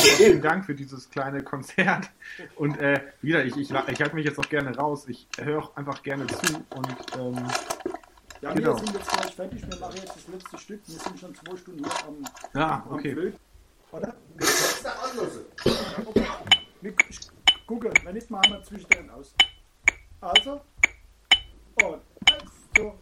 vielen Dank für dieses kleine Konzert. Und wieder, ich halte mich jetzt auch gerne raus. Ich höre auch einfach gerne zu. Und ja, genau. Wir sind jetzt gleich fertig. Wir machen jetzt das letzte Stück. Wir sind schon 2 Stunden hier am okay. Oder? Das nach Anlöse. Okay. Ich gucke, wenn nicht, machen wir zwischendrin aus. Also, und